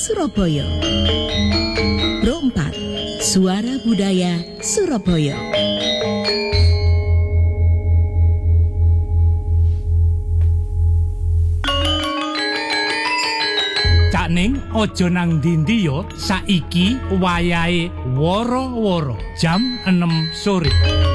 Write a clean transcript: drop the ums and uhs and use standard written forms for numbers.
Surabaya. Pro 4 Suara Budaya Surabaya. Cak Ning ojo nang ndi-ndi yo, saiki wayahe woro-woro jam 6 sore.